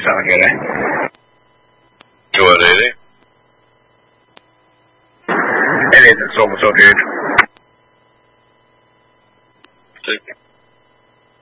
sound good, eh? 280. It is, it's almost so good. Take it.